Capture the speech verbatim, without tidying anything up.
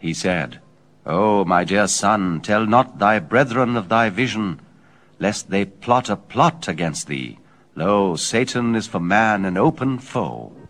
He said, O my dear son, tell not thy brethren of thy vision, lest they plot a plot against thee. Lo, Satan is for man an open foe.